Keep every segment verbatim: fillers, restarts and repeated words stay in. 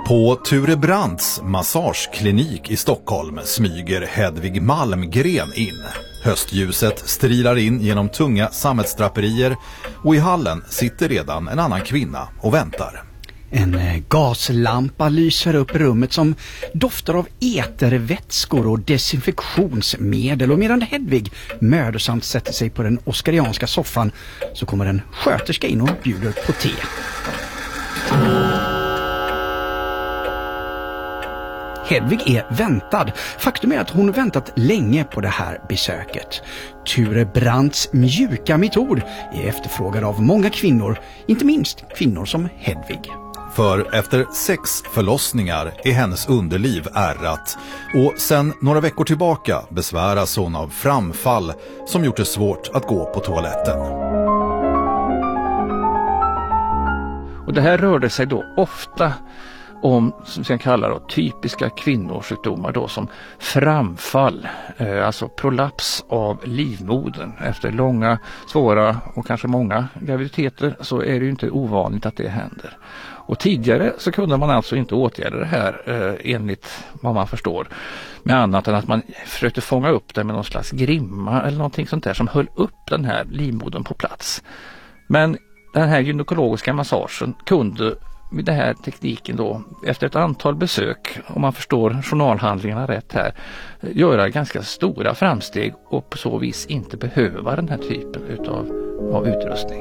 På Ture Brandts massageklinik i Stockholm smyger Hedvig Malmgren in. Höstljuset strilar in genom tunga sammetsdraperier och i hallen sitter redan en annan kvinna och väntar. En gaslampa lyser upp rummet som doftar av etervätskor och desinfektionsmedel, och medan Hedvig mödosamt sätter sig på den oskarianska soffan så kommer en sköterska in och bjuder på te. Hedvig är väntad. Faktum är att hon väntat länge på det här besöket. Ture Brandts mjuka metod är efterfrågad av många kvinnor, inte minst kvinnor som Hedvig. För efter sex förlossningar är hennes underliv ärrat och sen några veckor tillbaka besväras hon av framfall som gjort det svårt att gå på toaletten. Och det här rörde sig då ofta om, som vi kallar då, typiska kvinnosjukdomar då, som framfall, eh, alltså prolaps av livmodern. Efter långa, svåra och kanske många graviditeter så är det ju inte ovanligt att det händer. Och tidigare så kunde man alltså inte åtgärda det här eh, enligt vad man förstår, med annat än att man försökte fånga upp det med någon slags grimma eller någonting sånt där som höll upp den här livmodern på plats. Men den här gynekologiska massagen kunde med den här tekniken då, efter ett antal besök, om man förstår journalhandlingarna rätt här, göra ganska stora framsteg och på så vis inte behöva den här typen utav, av utrustning.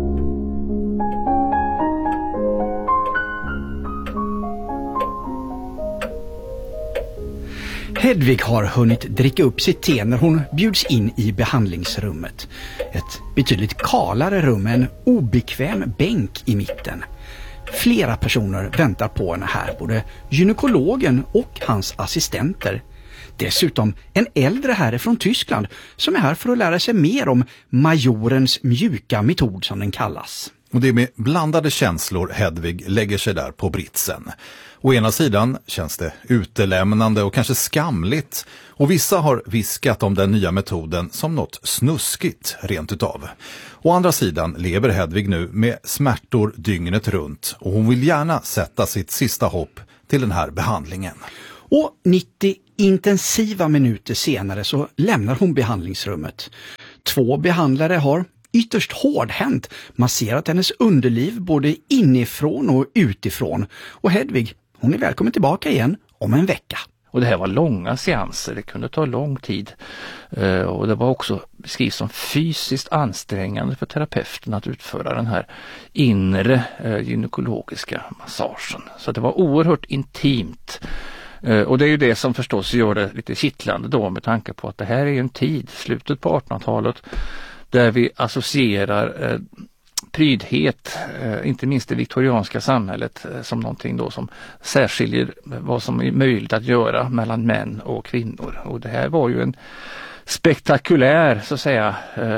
Hedvig har hunnit dricka upp sitt te när hon bjuds in i behandlingsrummet. Ett betydligt kalare rum med en obekväm bänk i mitten. Flera personer väntar på henne här, både gynekologen och hans assistenter. Dessutom en äldre herre från Tyskland som är här för att lära sig mer om majorens mjuka metod, som den kallas. Och det är med blandade känslor Hedvig lägger sig där på britsen. Å ena sidan känns det utelämnande och kanske skamligt, och vissa har viskat om den nya metoden som något snuskigt rent utav. Å andra sidan lever Hedvig nu med smärtor dygnet runt och hon vill gärna sätta sitt sista hopp till den här behandlingen. Och nittio intensiva minuter senare så lämnar hon behandlingsrummet. Två behandlare har ytterst hårdhänt masserat hennes underliv både inifrån och utifrån. Och Hedvig, hon är välkommen tillbaka igen om en vecka. Och det här var långa seanser, det kunde ta lång tid. Uh, och det var också beskrivs som fysiskt ansträngande för terapeuten att utföra den här inre uh, gynekologiska massagen. Så det var oerhört intimt. Uh, och det är ju det som förstås gör det lite kittlande då, med tanke på att det här är en tid, slutet på artonhundratalet, där vi associerar uh, prydhet, inte minst det viktorianska samhället, som någonting då som särskiljer vad som är möjligt att göra mellan män och kvinnor. Och det här var ju en spektakulär, så att säga,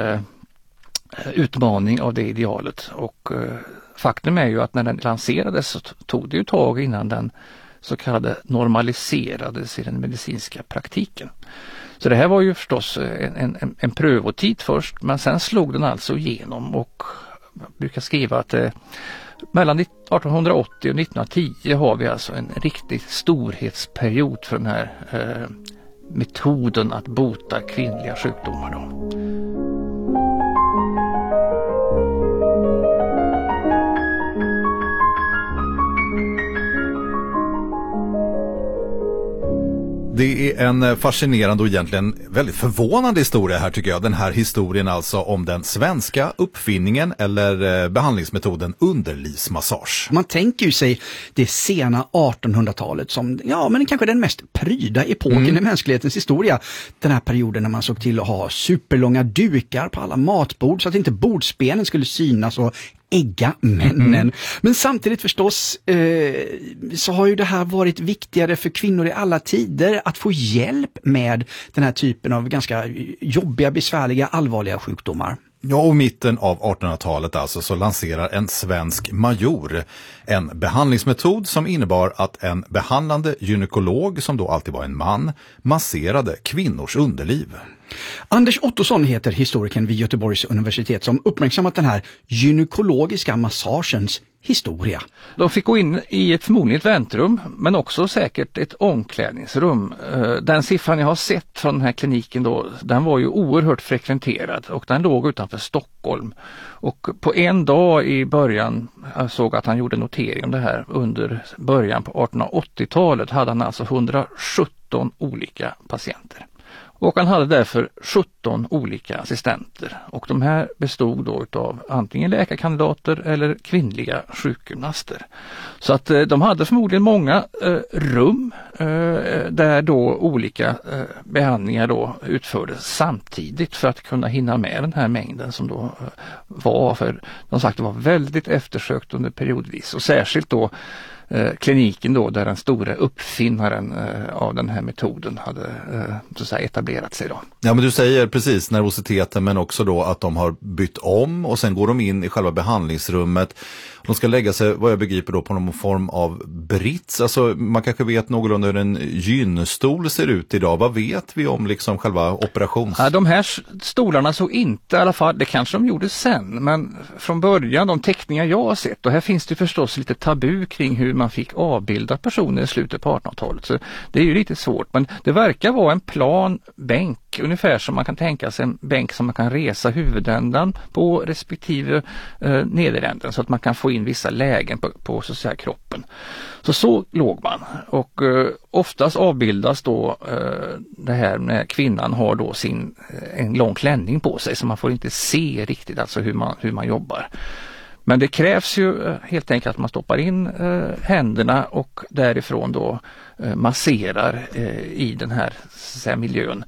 utmaning av det idealet. Och faktum är ju att när den lanserades så tog det ju tag innan den så kallade normaliserades i den medicinska praktiken. Så det här var ju förstås en, en, en prövotid först, men sen slog den alltså igenom, och jag brukar skriva att eh, mellan artonhundraåttio och nittonhundratio har vi alltså en riktig storhetsperiod för den här eh, metoden att bota kvinnliga sjukdomar då. Det är en fascinerande och egentligen väldigt förvånande historia här, tycker jag. Den här historien alltså om den svenska uppfinningen eller behandlingsmetoden underlivsmassage. Man tänker ju sig det sena artonhundratalet som, ja, men kanske den mest pryda epoken mm. i mänsklighetens historia. Den här perioden när man såg till att ha superlånga dukar på alla matbord så att inte bordsbenen skulle synas och ägga männen. Mm. Men samtidigt förstås eh, så har ju det här varit viktigare för kvinnor i alla tider att få hjälp med den här typen av ganska jobbiga, besvärliga, allvarliga sjukdomar. Ja, och mitten av artonhundratalet alltså så lanserar en svensk major en behandlingsmetod som innebar att en behandlande gynekolog, som då alltid var en man, masserade kvinnors underliv. Anders Ottosson heter historikern vid Göteborgs universitet som uppmärksammat den här gynekologiska massagens historia. De fick gå in i ett förmodligen ett väntrum, men också säkert ett omklädningsrum. Den siffran jag har sett från den här kliniken då, den var ju oerhört frekventerad och den låg utanför Stockholm. Och på en dag i början, jag såg att han gjorde notering om det här, under början på artonhundraåttiotalet hade han alltså hundrasjutton olika patienter. Och han hade därför sjutton olika assistenter och de här bestod då av antingen läkarkandidater eller kvinnliga sjukgymnaster. Så att eh, de hade förmodligen många eh, rum eh, där då olika eh, behandlingar då utfördes samtidigt för att kunna hinna med den här mängden som då eh, var, för de sagt det var väldigt eftersökt under periodvis och särskilt då Eh, kliniken då där den stora uppfinnaren eh, av den här metoden hade eh, så att säga, etablerat sig då. Ja, men du säger precis nervositeten, men också då att de har bytt om och sen går de in i själva behandlingsrummet. De ska lägga sig, vad jag begriper då, på någon form av brits. Alltså man kanske vet någorlunda hur en gynstol ser ut idag. Vad vet vi om liksom själva operations... Ja, de här stolarna såg inte i alla fall, det kanske de gjorde sen, men från början, de teckningar jag har sett, och här finns det förstås lite tabu kring hur man fick avbilda personer i slutet på artonhundratalet. Så det är ju lite svårt, men det verkar vara en plan bänk, ungefär som man kan tänka sig en bänk som man kan resa huvudändan på respektive eh, nederänden så att man kan få in vissa lägen på, på så att säga, kroppen. Så så låg man och eh, oftast avbildas då eh, det här när kvinnan har då sin eh, en lång klänning på sig så man får inte se riktigt alltså hur man, hur man jobbar. Men det krävs ju eh, helt enkelt att man stoppar in eh, händerna och därifrån då eh, masserar eh, i den här så att säga, miljön.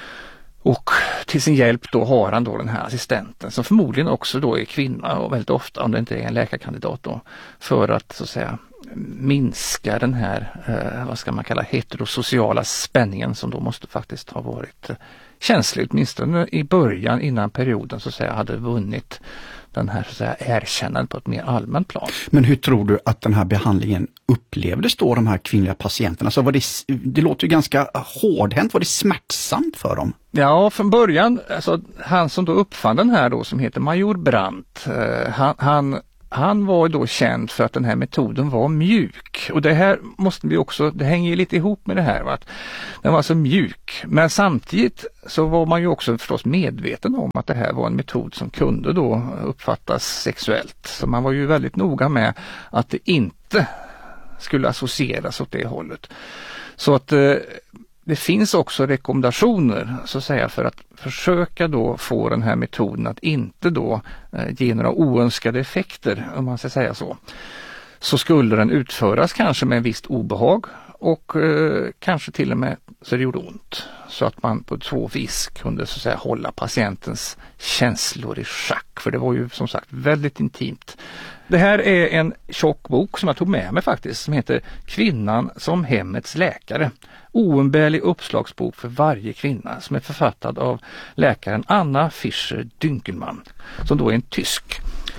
Och till sin hjälp då har han då den här assistenten som förmodligen också då är kvinna och väldigt ofta om det inte är en läkarkandidat då för att så att säga minska den här eh, vad ska man kalla heterosociala spänningen som då måste faktiskt ha varit eh, känslig åtminstone i början innan perioden så att säga hade vunnit den här så att säga erkännandet på ett mer allmänt plan. Men hur tror du att den här behandlingen upplevdes då de här kvinnliga patienterna? Så var det, det låter ju ganska hårdhänt, var det smärtsamt för dem? Ja, från början, alltså han som då uppfann den här då som heter Major Brandt, eh, han, han Han var då känd för att den här metoden var mjuk och det här måste vi också, det hänger ju lite ihop med det här va? Att den var så mjuk men samtidigt så var man ju också förstås medveten om att det här var en metod som kunde då uppfattas sexuellt så man var ju väldigt noga med att det inte skulle associeras åt det hållet. Så att eh, det finns också rekommendationer så att säga för att försöka då få den här metoden att inte då eh, ge några oönskade effekter om man ska säga så. Så skulle den utföras kanske med en visst obehag och eh, kanske till och med så det gjorde ont. Så att man på två vis kunde så att säga hålla patientens känslor i schack för det var ju som sagt väldigt intimt. Det här är en tjock bok som jag tog med mig faktiskt som heter Kvinnan som hemmets läkare. Oumbärlig uppslagsbok för varje kvinna som är författad av läkaren Anna Fischer Dünkelmann som då är en tysk.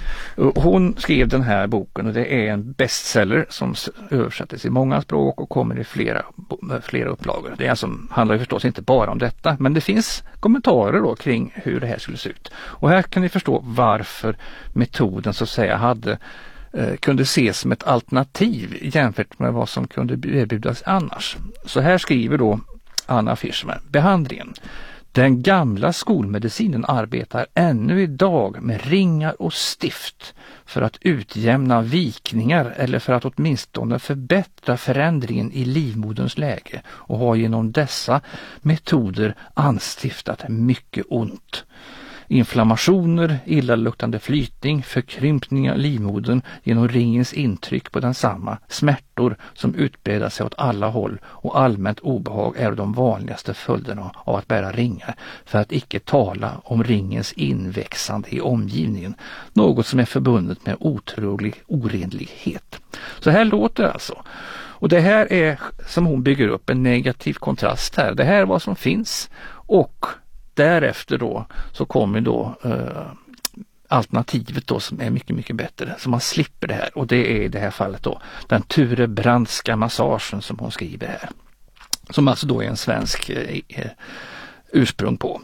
Hon skrev den här boken och det är en bestseller som översätts i många språk och kommer i flera, flera upplagor. Det är alltså, handlar ju förstås inte bara om detta men det finns kommentarer då kring hur det här skulle se ut. Och här kan ni förstå varför metoden så att säga hade kunde ses som ett alternativ jämfört med vad som kunde erbjudas annars. Så här skriver då Anna Fischer, behandlingen. Den gamla skolmedicinen arbetar ännu idag med ringar och stift för att utjämna vikningar eller för att åtminstone förbättra förändringen i livmoderns läge och har genom dessa metoder anstiftat mycket ont. Inflammationer, illaluktande flytning, förkrympning av livmodern genom ringens intryck på densamma, smärtor som utbreder sig åt alla håll och allmänt obehag är de vanligaste följderna av att bära ringar, för att icke tala om ringens inväxande i omgivningen, något som är förbundet med otrolig orenlighet. Så här låter det alltså. Och det här är som hon bygger upp en negativ kontrast här. Det här är vad som finns och därefter då så kommer då eh, alternativet då som är mycket mycket bättre så man slipper det här och det är i det här fallet då den Ture Brandtska massagen som hon skriver här som alltså då är en svensk eh, ursprung på.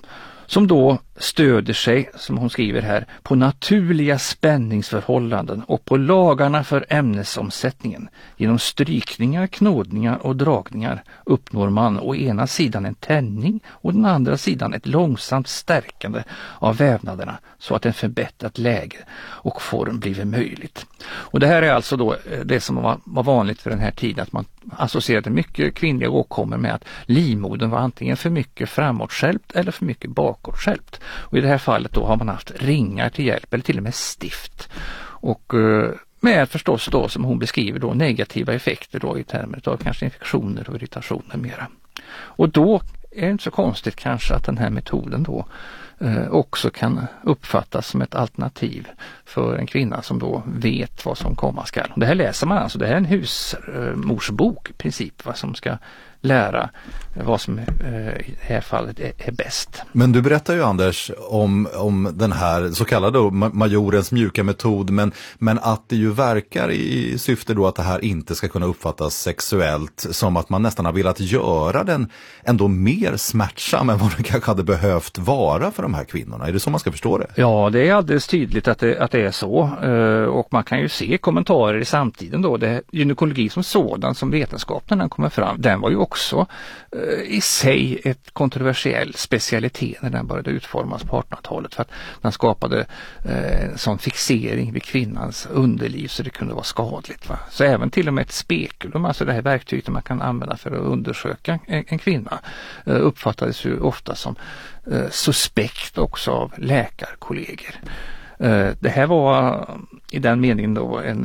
som då stöder sig, som hon skriver här, på naturliga spänningsförhållanden och på lagarna för ämnesomsättningen. Genom strykningar, knådningar och dragningar uppnår man å ena sidan en tändning och den andra sidan ett långsamt stärkande av vävnaderna så att en förbättrat läge och form blir möjligt. Och det här är alltså då det som var, var vanligt för den här tiden, att man associerade mycket kvinnliga åkommor med att livmodern var antingen för mycket framåtskälpt eller för mycket bakåtskälpt. Och i det här fallet då har man haft ringar till hjälp eller till och med stift. Och med förstås då, som hon beskriver, då negativa effekter då i termer av kanske infektioner och irritationer mera. Och då är det inte så konstigt kanske att den här metoden då eh, också kan uppfattas som ett alternativ för en kvinna som då vet vad som komma skall. Det här läser man alltså, det här är en husmorsbok i princip, vad som ska lära vad som eh, i det här fallet är, är bäst. Men du berättar ju, Anders, om, om den här så kallade majorens mjuka metod, men, men att det ju verkar i syfte då att det här inte ska kunna uppfattas sexuellt, som att man nästan har velat göra den ändå mer smärtsam än vad den kanske hade behövt vara för de här kvinnorna. Är det så man ska förstå det? Ja, det är alldeles tydligt att det, att det är så. Och man kan ju se kommentarer i samtiden då. Det, gynekologi som sådan, som vetenskap när den kommer fram, den var ju också eh, i sig ett kontroversiell specialitet när den började utformas på artonhundratalet, för att den skapade eh, en sån fixering vid kvinnans underliv så det kunde vara skadligt. Va? Så även till och med ett spekulum, alltså det här verktyget man kan använda för att undersöka en, en kvinna, eh, uppfattades ju ofta som eh, suspekt också av läkarkollegor. Eh, det här var i den meningen då en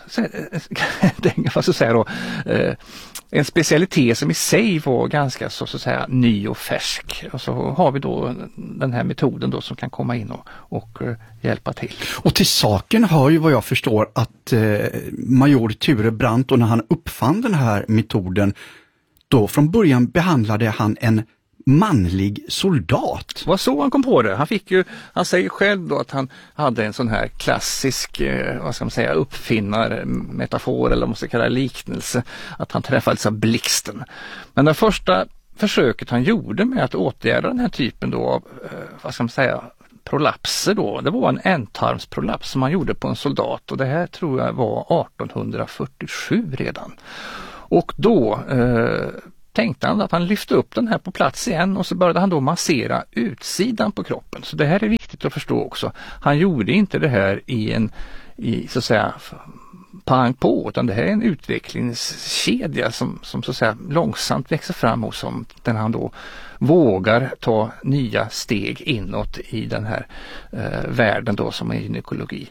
vad ska jag säga då, eh, en specialitet som i sig var ganska så, så att säga ny och färsk. Och så har vi då den här metoden då som kan komma in och, och uh, hjälpa till. Och till saken hör ju vad jag förstår att eh, major Ture Brandt, och när han uppfann den här metoden, då från början behandlade han en manlig soldat. Det var så han kom på det. Han fick ju, han säger själv då att han hade en sån här klassisk, eh, vad ska man säga, uppfinnar metafor, eller måste kalla det liknelse, att han träffades av blixten. Men det första försöket han gjorde med att åtgärda den här typen då av, eh, vad ska man säga, prolapser då, det var en ändtarmsprolaps som han gjorde på en soldat, och det här tror jag var artonhundrafyrtiosju redan. Och då eh, tänkte han att han lyfte upp den här på plats igen, och så började han då massera utsidan på kroppen. Så det här är viktigt att förstå också. Han gjorde inte det här i en, i, så att säga, pang på, utan det här är en utvecklingskedja som, som så att säga långsamt växer fram hos honom, där han då vågar ta nya steg inåt i den här eh, världen då som är gynekologi.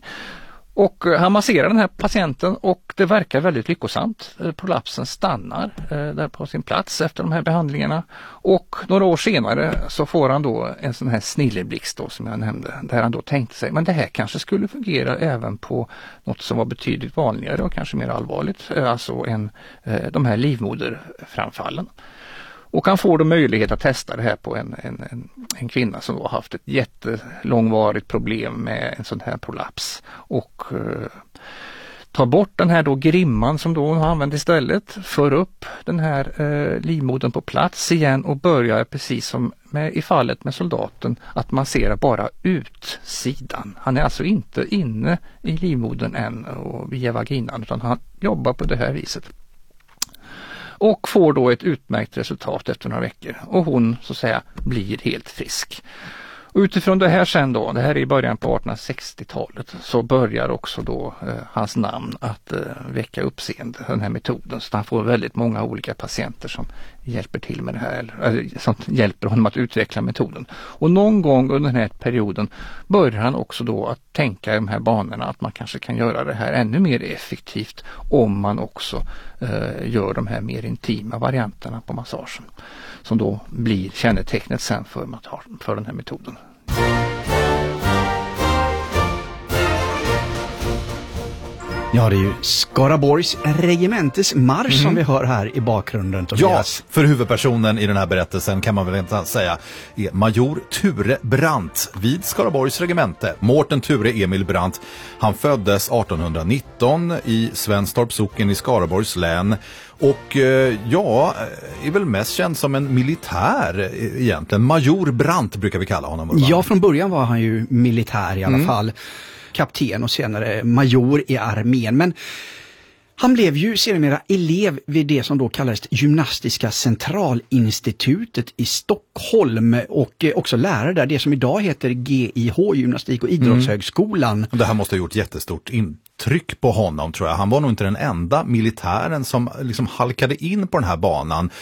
Och han masserar den här patienten och det verkar väldigt lyckosamt. Prolapsen stannar eh, där på sin plats efter de här behandlingarna. Och några år senare så får han då en sån här snilleblixt då, som jag nämnde. Där han då tänkte sig, men det här kanske skulle fungera även på något som var betydligt vanligare och kanske mer allvarligt. Alltså en, eh, de här livmoderframfallen. Och han får då möjlighet att testa det här på en, en, en, en kvinna som har haft ett jättelångvarigt problem med en sån här prolaps. Och eh, tar bort den här då grimman som då hon har använt istället, för upp den här eh, livmodern på plats igen och börjar, precis som med, i fallet med soldaten, att massera bara utsidan. Han är alltså inte inne i livmodern än och via vaginan, utan han jobbar på det här viset. Och får då ett utmärkt resultat efter några veckor. Och hon, så att säga, blir helt frisk. Och utifrån det här sen då, det här är i början på artonhundrasextiotalet, så börjar också då eh, hans namn att eh, väcka uppseende, den här metoden. Så han får väldigt många olika patienter som hjälper till med det här, eller, eller som hjälper honom att utveckla metoden. Och någon gång under den här perioden börjar han också då att tänka i de här banorna, att man kanske kan göra det här ännu mer effektivt om man också eh, gör de här mer intima varianterna på massagen, som då blir kännetecknet sen för, för den här metoden. Ja, det är ju Skaraborgs regementes marsch mm. som vi hör här i bakgrunden. Tobias. Ja, för huvudpersonen i den här berättelsen kan man väl inte säga är major Ture Brandt vid Skaraborgs regemente. Mårten Ture Emil Brandt. Han föddes artonhundranitton i Svenstorps socken i Skaraborgs län. Och ja, är väl mest känd som en militär egentligen. Major Brandt brukar vi kalla honom. Urban. Ja, från början var han ju militär i alla mm. fall. Kapten och senare major i armén. Men han blev ju sedermera elev vid det som då kallades Gymnastiska centralinstitutet i Stockholm och också lärare där, det som idag heter G I H, Gymnastik- och idrottshögskolan. Mm. Det här måste ha gjort jättestort intryck på honom, tror jag. Han var nog inte den enda militären som liksom halkade in på den här banan.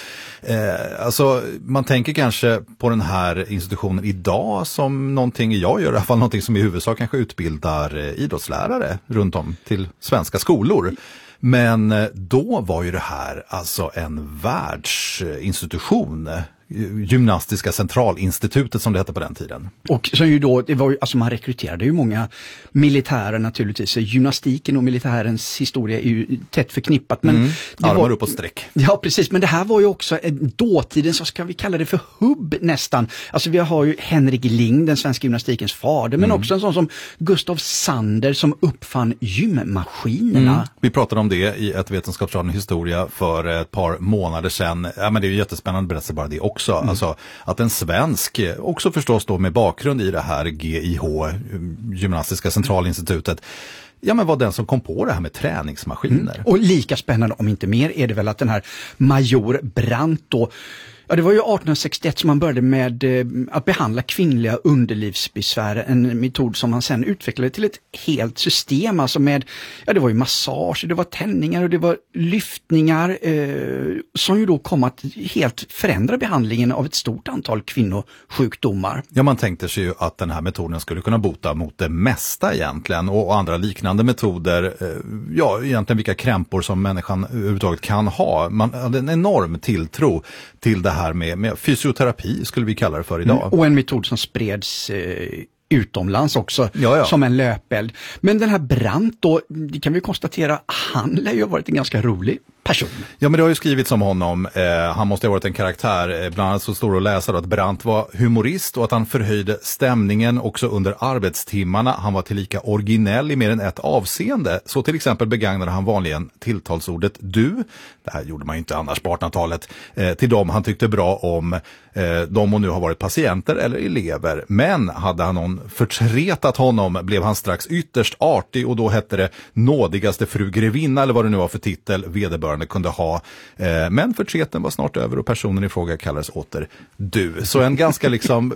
Eh, alltså, man tänker kanske på den här institutionen idag som någonting, jag gör i alla fall någonting som i huvudsak kanske utbildar idrottslärare runt om till svenska skolor. Men då var ju det här alltså en världsinstitution, Gymnastiska centralinstitutet som det hette på den tiden. Och som ju då, det var ju, alltså man rekryterade ju många militärer naturligtvis. Gymnastiken och militärens historia är ju tätt förknippat. Men mm. det ja, var var upp på streck. Ja, precis. Men det här var ju också en dåtiden, så ska vi kalla det för hubb nästan. Alltså vi har ju Henrik Ling, den svenska gymnastikens fader, men mm. också en sån som Gustav Sander som uppfann gymmaskinerna. Mm. Vi pratade om det i ett vetenskapsradion historia för ett par månader sedan. Ja, men det är ju jättespännande berättelse bara det också. Mm. Alltså att en svensk, också förstås då med bakgrund i det här G I H, Gymnastiska centralinstitutet, ja men var den som kom på det här med träningsmaskiner. Mm. Och lika spännande, om inte mer, är det väl att den här major Brandt då, ja, det var ju artonhundrasextioett som man började med eh, att behandla kvinnliga underlivsbesvär, en metod som man sen utvecklade till ett helt system, alltså med, ja det var ju massage, det var tändningar och det var lyftningar eh, som ju då kom att helt förändra behandlingen av ett stort antal kvinnosjukdomar. Ja, man tänkte sig ju att den här metoden skulle kunna bota mot det mesta egentligen, och andra liknande metoder, eh, ja egentligen vilka krämpor som människan överhuvudtaget kan ha. Man hade en enorm tilltro till det här här med, med fysioterapi skulle vi kalla det för idag. Mm, och en metod som spreds eh, utomlands också, ja, ja. som en löpeld. Men den här Brandt då, det kan vi konstatera, han lär ju ha varit en ganska rolig person. Ja, men det har ju skrivits om honom. Eh, han måste ha varit en karaktär. Eh, bland annat så står det att läsa då att Brandt var humorist och att han förhöjde stämningen också under arbetstimmarna. Han var tillika originell i mer än ett avseende. Så till exempel begagnade han vanligen tilltalsordet du. Det här gjorde man ju inte annars på artonhundratalet. Eh, till dem han tyckte bra om. Eh, de och nu har varit patienter eller elever. Men hade han någon förtretat honom blev han strax ytterst artig och då hette det nådigaste fru grevinna eller vad det nu var för titel vederbörande kunde ha. Eh, men förtreten var snart över och personen i fråga kallades åter du. Så en ganska liksom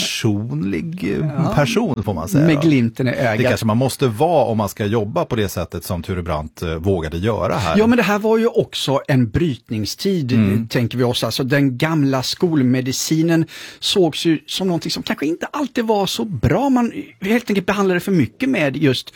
personlig ja. person får man säga. Med glimten i ögat. Det kanske man måste vara om man ska jobba på det sättet som Ture Brandt eh, vågade göra här. Ja, men det här var ju också en brytningstid, mm. tänker vi oss. Alltså den gamla skolmedicinen sågs ju som någonting som kanske inte alltid var så bra. Man helt enkelt behandlade för mycket med just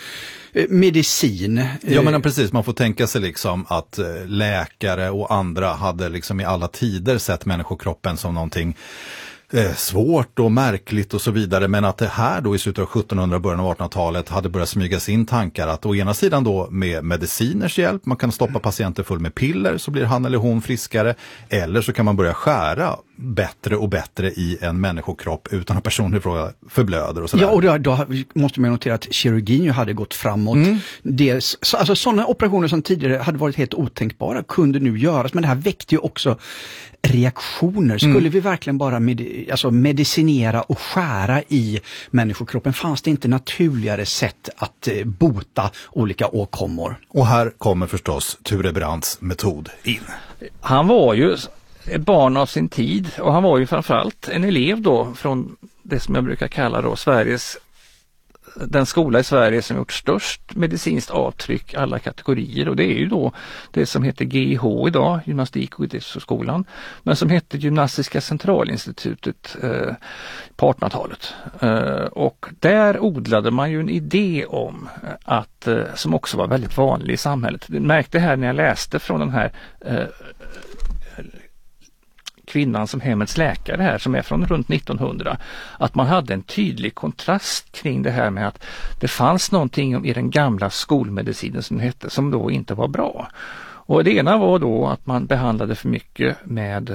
medicin. Ja, men precis, man får tänka sig liksom att läkare och andra hade liksom i alla tider sett människokroppen som någonting eh, svårt och märkligt och så vidare, men att det här då i slutet av sjuttonhundra, början av artonhundratalet hade börjat smyga in tankar att å ena sidan då med mediciners hjälp, man kan stoppa patienter full med piller så blir han eller hon friskare, eller så kan man börja skära bättre och bättre i en människokropp utan att personen i fråga förblöder och sådär. Ja, och då, då måste man notera att kirurgin ju hade gått framåt. Mm. Det, så, alltså sådana operationer som tidigare hade varit helt otänkbara kunde nu göras, men det här väckte ju också reaktioner. Skulle mm. vi verkligen bara med, alltså medicinera och skära i människokroppen? Fanns det inte naturligare sätt att eh, bota olika åkommor? Och här kommer förstås Ture Brandts metod in. Han var ju ett barn av sin tid och han var ju framförallt en elev då från det som jag brukar kalla då Sveriges, den skola i Sverige som gjort störst medicinskt avtryck alla kategorier, och det är ju då det som heter G I H idag, Gymnastik- och idrottsskolan, men som hette Gymnastiska centralinstitutet eh, på artonhundratalet. Eh, och där odlade man ju en idé om att, eh, som också var väldigt vanlig i samhället. Jag märkte här när jag läste från den här eh, Kvinnan som hemmets läkare här, som är från runt nittonhundra, att man hade en tydlig kontrast kring det här med att det fanns någonting i den gamla skolmedicinen som det hette, som då inte var bra. Och det ena var då att man behandlade för mycket med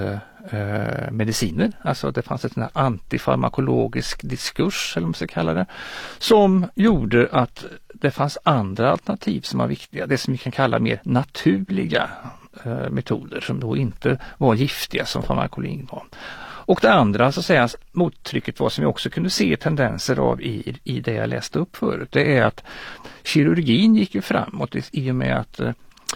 eh, mediciner, alltså det fanns ett antifarmakologisk diskurs, eller vad man ska kalla det, som gjorde att det fanns andra alternativ som var viktiga, det som vi kan kalla mer naturliga eh, metoder som då inte var giftiga som farmakologin var. Och det andra, så att säga, mottrycket var, som vi också kunde se tendenser av i, i det jag läste upp förut, det är att kirurgin gick ju framåt i, i och med att eh,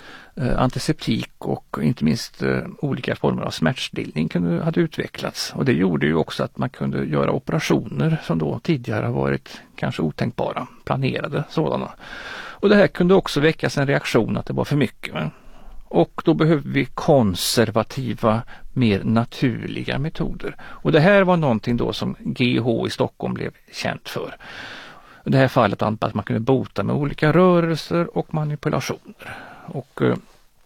antiseptik och inte minst uh, olika former av smärtstillning kunde, hade utvecklats. Och det gjorde ju också att man kunde göra operationer som då tidigare varit kanske otänkbara, planerade sådana. Och det här kunde också väckas en reaktion att det var för mycket. Va? Och då behövde vi konservativa, mer naturliga metoder. Och det här var någonting då som G H i Stockholm blev känt för. I det här fallet att man kunde bota med olika rörelser och manipulationer. Och eh,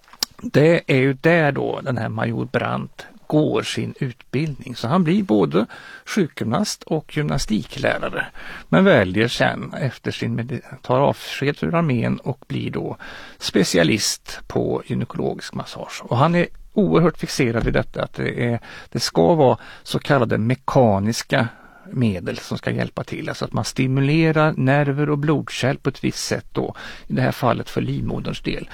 det är ju där då den här major Brandt går sin utbildning. Så han blir både sjukgymnast och gymnastiklärare. Men väljer sen efter sin tar avsked ur armén och blir då specialist på gynekologisk massage. Och han är oerhört fixerad vid detta att det, är, det ska vara så kallade mekaniska medel som ska hjälpa till. Alltså att man stimulerar nerver och blodkärl på ett visst sätt då. I det här fallet för livmoderns del.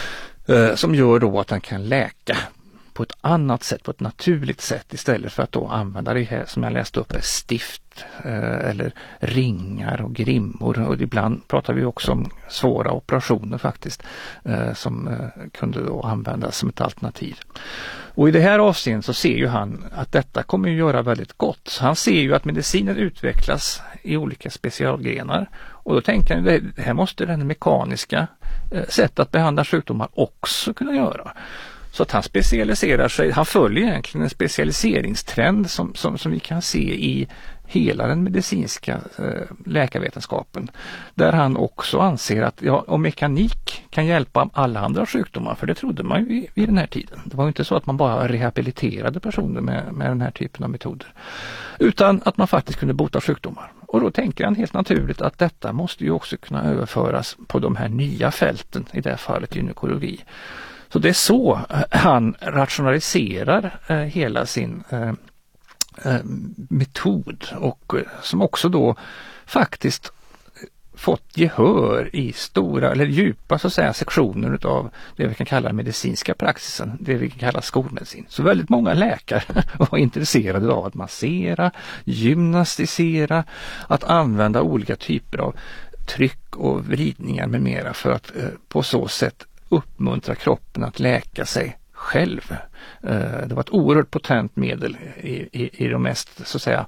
Eh, som gör då att den kan läka på ett annat sätt, på ett naturligt sätt, istället för att då använda det här som jag läste upp, stift eh, eller ringar och grimmor. Och ibland pratar vi också om svåra operationer faktiskt eh, som eh, kunde då användas som ett alternativ. Och i det här avseendet så ser ju han att detta kommer att göra väldigt gott. Så han ser ju att medicinen utvecklas i olika specialgrenar. Och då tänker han, det här måste den mekaniska eh, sätt att behandla sjukdomar också kunna göra. Så att han specialiserar sig, han följer egentligen en specialiseringstrend som, som, som vi kan se i hela den medicinska eh, läkarvetenskapen. Där han också anser att ja, om mekanik kan hjälpa alla andra sjukdomar, för det trodde man ju vid, vid den här tiden. Det var ju inte så att man bara rehabiliterade personer med, med den här typen av metoder. Utan att man faktiskt kunde bota sjukdomar. Och då tänker han helt naturligt att detta måste ju också kunna överföras på de här nya fälten, i det här fallet gynekologi. Så det är så han rationaliserar eh, hela sin eh, eh, metod och eh, som också då faktiskt fått gehör i stora eller djupa så att säga sektioner av det vi kan kalla medicinska praxisen, det vi kan kalla skolmedicin. Så väldigt många läkare var intresserade av att massera, gymnastisera, att använda olika typer av tryck och vridningar med mera för att eh, på så sätt uppmuntra kroppen att läka sig själv. Det var ett oerhört potent medel i, i, i de mest så att säga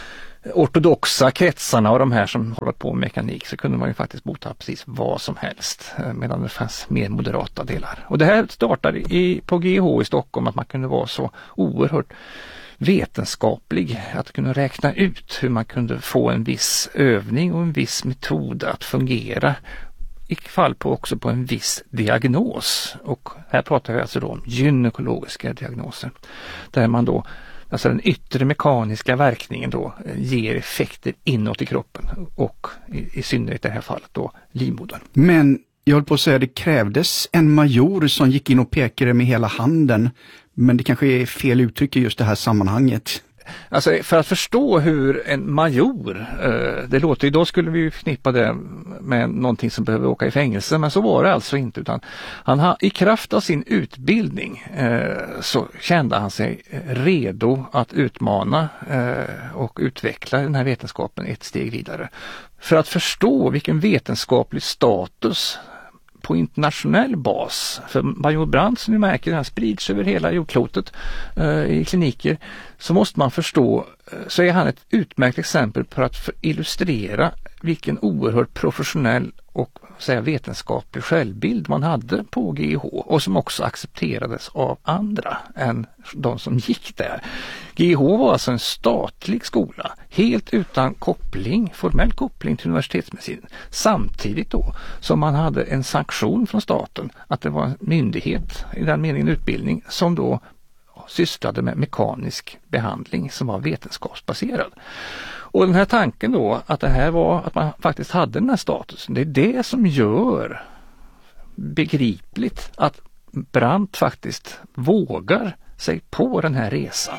ortodoxa kretsarna och de här som håller på med mekanik, så kunde man ju faktiskt bota precis vad som helst, medan det fanns mer moderata delar. Och det här startade i, på G H i Stockholm, att man kunde vara så oerhört vetenskaplig att kunna räkna ut hur man kunde få en viss övning och en viss metod att fungera, i fall på också på en viss diagnos. Och här pratar vi alltså då om gynekologiska diagnoser. Där man då, alltså den yttre mekaniska verkningen då ger effekter inåt i kroppen och i, i synnerhet i det här fallet då livmodern. Men jag håller på att säga att det krävdes en major som gick in och pekade med hela handen. Men det kanske är fel uttryck i just det här sammanhanget. Alltså för att förstå hur en major, eh, det låter ju, då skulle vi ju förknippa det med någonting som behöver åka i fängelse, men så var det alltså inte, utan han har i kraft av sin utbildning eh, så kände han sig redo att utmana eh, och utveckla den här vetenskapen ett steg vidare. För att förstå vilken vetenskaplig status på internationell bas, för major Brandt, som ni märker, han sprids över hela jordklotet eh, i kliniker, så måste man förstå, eh, så är han ett utmärkt exempel på att illustrera vilken oerhört professionell och säga, vetenskaplig självbild man hade på G H, och som också accepterades av andra än de som gick där. G H var alltså en statlig skola, helt utan koppling, formell koppling till universitetsmedicin, samtidigt då som man hade en sanktion från staten att det var en myndighet, i den meningen utbildning, som då sysslade med mekanisk behandling som var vetenskapsbaserad. Och den här tanken då att det här var att man faktiskt hade den här statusen, det är det som gör begripligt att Brandt faktiskt vågar sig på den här resan.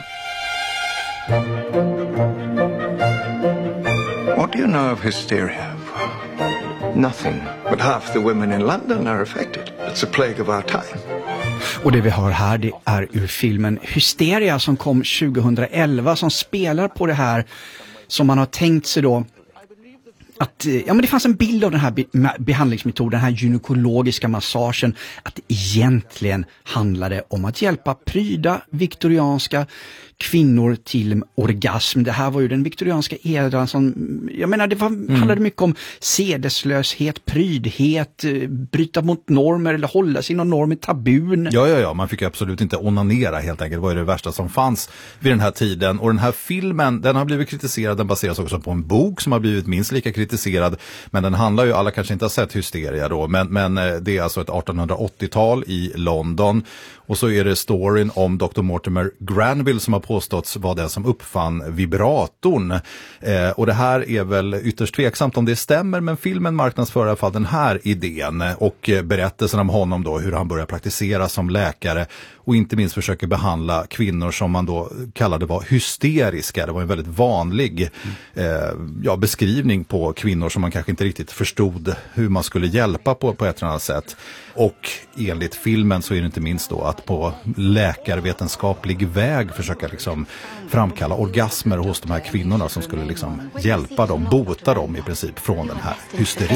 What do you know of hysteria? Nothing, but half the women in London are affected. It's a plague of our time. Och det vi har här, det är ur filmen Hysteria som kom tjugohundraelva, som spelar på det här som man har tänkt sig då att, ja, men det fanns en bild av den här be- behandlingsmetoden, den här gynekologiska massagen, att det egentligen handlade om att hjälpa pryda viktorianska kvinnor till orgasm. Det här var ju den viktorianska eran som, jag menar, det var, mm. handlade mycket om sedeslöshet, prydhet, bryta mot normer eller hålla sig inom norm i tabun. Ja, ja, ja, man fick absolut inte onanera helt enkelt. Det var ju det värsta som fanns vid den här tiden. Och den här filmen, den har blivit kritiserad, den baseras också på en bok som har blivit minst lika kritiserad. Men den handlar ju, alla kanske inte har sett Hysteria då, men, men det är alltså ett artonhundraåttiotal i London. Och så är det storyn om doktor Mortimer Granville som har påståtts vara den som uppfann vibratorn. Eh, och det här är väl ytterst tveksamt om det stämmer, men filmen marknadsför i alla fall den här idén och eh, berättelsen om honom då, hur han börjar praktisera som läkare och inte minst försöker behandla kvinnor som man då kallade var hysteriska. Det var en väldigt vanlig eh, ja, beskrivning på kvinnor som man kanske inte riktigt förstod hur man skulle hjälpa på, på ett eller annat sätt. Och enligt filmen så är det inte minst då att på läkarvetenskaplig väg försöka liksom framkalla orgasmer hos de här kvinnorna som skulle liksom hjälpa dem, bota dem i princip från den här hysterin.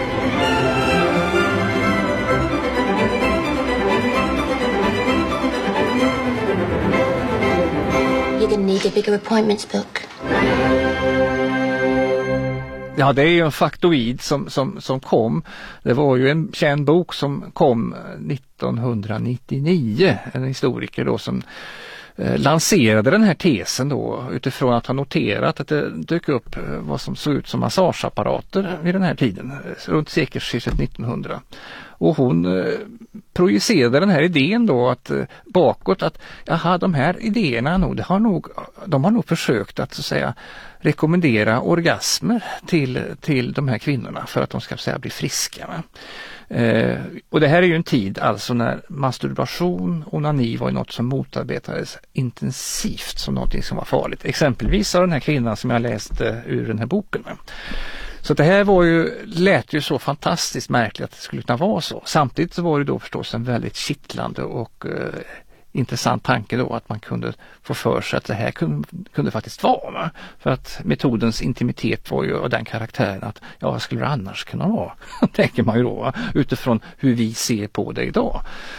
You're gonna need a bigger appointments book. Ja, det är ju en faktoid som, som, som kom. Det var ju en känd bok som kom nittonhundranittionio. En historiker då som eh, lanserade den här tesen då utifrån att ha noterat att det dök upp vad som såg ut som massageapparater vid den här tiden, runt sekelskiftet nittonhundra. Och hon eh, projicerade den här idén då att eh, bakåt att jaha, de här idéerna nog, det har nog, de har nog försökt att så att säga rekommendera orgasmer till, till de här kvinnorna för att de ska så säga bli friska. Va? Eh, och det här är ju en tid alltså när masturbation och onani var något som motarbetades intensivt som någonting som var farligt. Exempelvis av den här kvinnan som jag läste ur den här boken. Va? Så det här var ju, lät ju så fantastiskt märkligt att det skulle kunna vara så. Samtidigt så var det då förstås en väldigt kittlande och eh, intressant tanke då att man kunde få för sig att det här kunde, kunde faktiskt vara. Va? För att metodens intimitet var ju av den karaktären att ja, vad skulle det annars kunna vara? Tänker man ju då, va? Utifrån hur vi ser på det idag.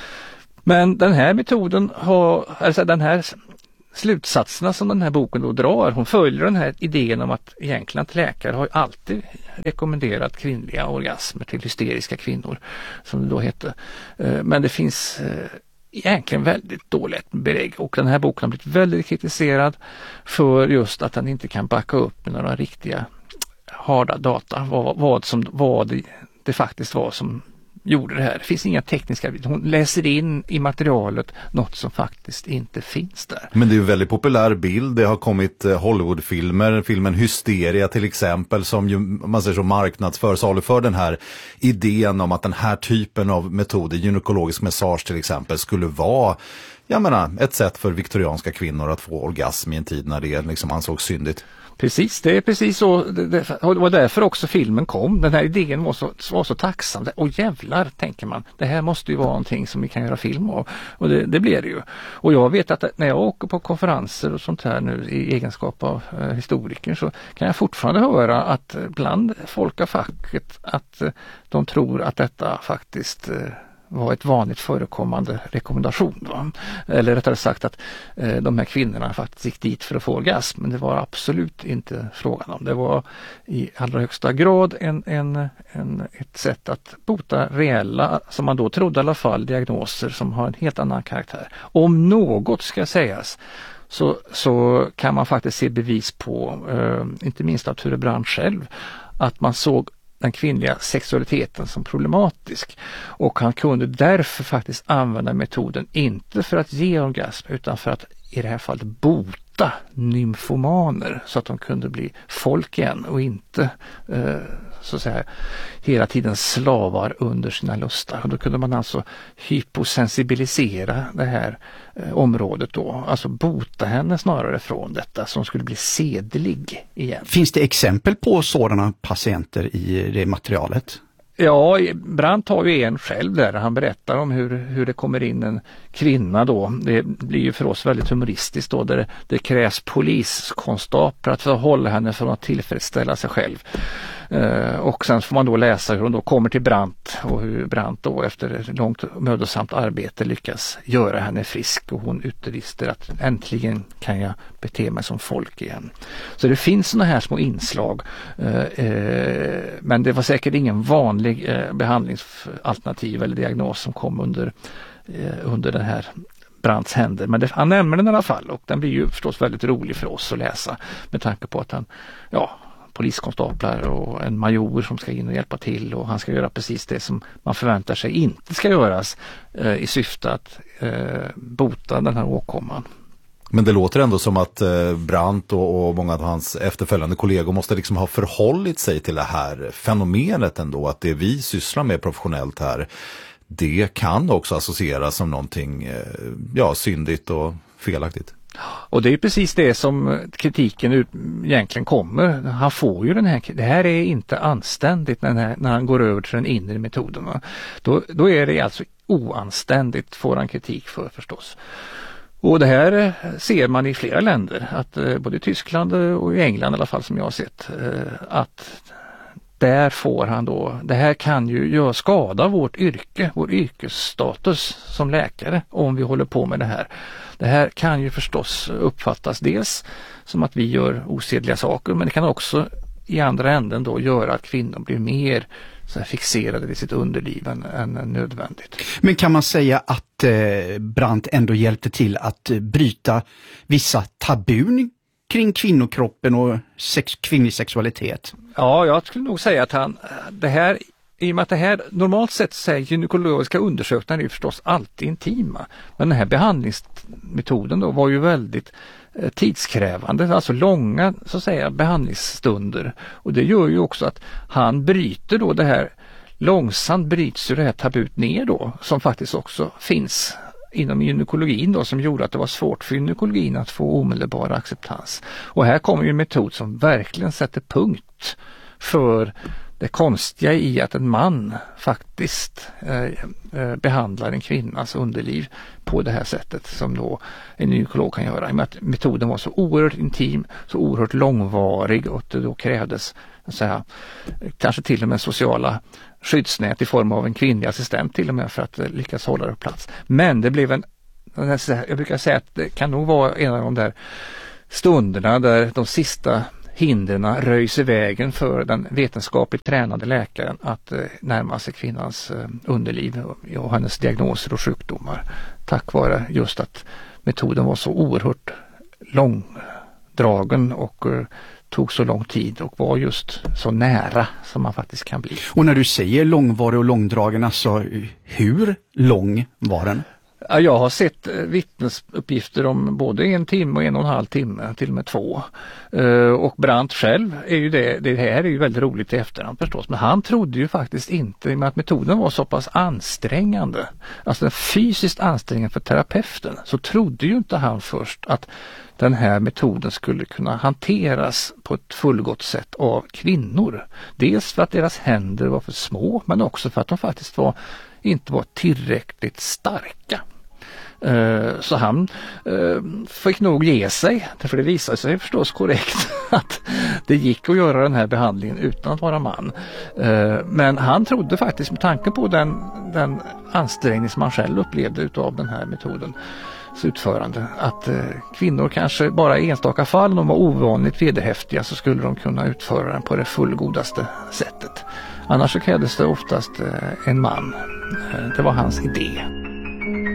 Men den här metoden har, alltså den här slutsatserna som den här boken då drar, hon följer den här idén om att egentligen att läkare har alltid rekommenderat kvinnliga orgasmer till hysteriska kvinnor, som det då hette. Men det finns egentligen väldigt dåligt belägg och den här boken har blivit väldigt kritiserad för just att den inte kan backa upp med några riktiga harda data, vad, vad, som, vad det, det faktiskt var som gjorde det här. Det finns inga tekniska, hon läser in i materialet något som faktiskt inte finns där. Men det är ju en väldigt populär bild. Det har kommit Hollywoodfilmer, filmen Hysteria till exempel, som ju man säger så marknadsför, saluför den här idén om att den här typen av metoder, gynekologisk massage till exempel, skulle vara, jag menar, ett sätt för viktorianska kvinnor att få orgasm i en tid när det liksom ansågs syndigt. Precis, det är precis så. Det, det, och det var därför också filmen kom. Den här idén var så, var så tacksam. Och jävlar, tänker man. Det här måste ju vara någonting som vi kan göra film av. Och det, det blir det ju. Och jag vet att när jag åker på konferenser och sånt här nu i egenskap av eh, historiker så kan jag fortfarande höra att bland folk av facket att eh, de tror att detta faktiskt eh, var ett vanligt förekommande rekommendation. Va? Eller rättare sagt att eh, de här kvinnorna faktiskt gick dit för att få orgasm, men det var absolut inte frågan om. Det var i allra högsta grad en, en, en, ett sätt att bota reella, som man då trodde i alla fall, diagnoser som har en helt annan karaktär. Om något ska sägas så, så kan man faktiskt se bevis på, eh, inte minst av Ture Brandt själv, att man såg den kvinnliga sexualiteten som problematisk. Och han kunde därför faktiskt använda metoden inte för att ge orgasm utan för att i det här fallet bota nymfomaner så att de kunde bli folk igen och inte eh, så att säga hela tiden slavar under sina lustar. Och då kunde man alltså hyposensibilisera det här eh, området då, alltså bota henne snarare från detta som skulle bli sedlig igen. Finns det exempel på sådana patienter i det materialet? Ja, Brandt har ju en själv där. Han berättar om hur, hur det kommer in en kvinna då. Det blir ju för oss väldigt humoristiskt då. Där det, det krävs poliskonstaplar att förhålla henne från att tillfredsställa sig själv. Uh, och sen får man då läsa hur hon då kommer till Brandt och hur Brandt då efter ett långt mödosamt arbete lyckas göra henne frisk och hon utbrister att äntligen kan jag bete mig som folk igen. Så det finns såna här små inslag uh, uh, men det var säkert ingen vanlig uh, behandlingsalternativ eller diagnos som kom under, uh, under den här Brandts händer, men det, han nämner den i alla fall och den blir ju förstås väldigt rolig för oss att läsa med tanke på att han, ja, poliskonstaplar och en major som ska in och hjälpa till och han ska göra precis det som man förväntar sig inte ska göras eh, i syfte att eh, bota den här åkomman. Men det låter ändå som att eh, Brandt och, och många av hans efterföljande kollegor måste liksom ha förhållit sig till det här fenomenet ändå, att det vi sysslar med professionellt här, det kan också associeras som någonting eh, ja, syndigt och felaktigt. Och det är precis det som kritiken egentligen kommer. Han får ju den här, det här är inte anständigt när, här, när han går över till den inre metoden. Va? Då, då är det alltså oanständigt, får han kritik för förstås. Och det här ser man i flera länder, att både i Tyskland och i England i alla fall som jag har sett, att där får han då, det här kan ju göra skada vårt yrke, vår yrkesstatus som läkare om vi håller på med det här. Det här kan ju förstås uppfattas dels som att vi gör osedliga saker, men det kan också i andra änden då göra att kvinnor blir mer så här fixerade vid sitt underliv än, än nödvändigt. Men kan man säga att eh, Brandt ändå hjälpte till att eh, bryta vissa tabun kring kvinnokroppen och sex, kvinnlig sexualitet? Ja, jag skulle nog säga att han, det här, i och med att det här normalt sett säger gynekologiska undersökningar är ju förstås alltid intima. Men den här behandlingsmetoden då var ju väldigt eh, tidskrävande, alltså långa så att säga behandlingsstunder. Och det gör ju också att han bryter då det här, långsamt bryts ju det här tabut ner då, som faktiskt också finns inom gynekologin då, som gjorde att det var svårt för gynekologin att få omedelbar acceptans. Och här kommer ju en metod som verkligen sätter punkt för det konstiga i att en man faktiskt eh, eh, behandlar en kvinnas underliv på det här sättet som då en gynekolog kan göra. I och med att metoden var så oerhört intim, så oerhört långvarig och det då krävdes så här, kanske till och med sociala skyddsnät i form av en kvinnlig assistent till och med för att lyckas hålla det på plats. Men det blev en, jag brukar säga att det kan nog vara en av de där stunderna där de sista hindren röjs i vägen för den vetenskapligt tränade läkaren att eh, närma sig kvinnans eh, underliv och, och hennes diagnoser och sjukdomar. Tack vare just att metoden var så oerhört långdragen och eh, tog så lång tid och var just så nära som man faktiskt kan bli. Och när du säger långvarig och långdragen, alltså hur lång var den? Jag har sett vittnesuppgifter om både en timme och en och en halv timme, till och med två. Och Brandt själv är ju det, det här är ju väldigt roligt i efterhand förstås, men han trodde ju faktiskt inte, med att metoden var så pass ansträngande, alltså fysiskt ansträngande för terapeuten, så trodde ju inte han först att den här metoden skulle kunna hanteras på ett fullgott sätt av kvinnor. Dels för att deras händer var för små, men också för att de faktiskt var, inte var tillräckligt starka. Uh, så han uh, fick nog ge sig, för det visade sig förstås korrekt att det gick att göra den här behandlingen utan att vara man. Uh, men han trodde faktiskt, med tanke på den, den ansträngning som han själv upplevde utav den här metodens utförande, att uh, kvinnor kanske bara i enstaka fall, om de var ovanligt vederhäftiga, så skulle de kunna utföra den på det fullgodaste sättet. Annars så krävdes det oftast uh, en man. Uh, det var hans idé.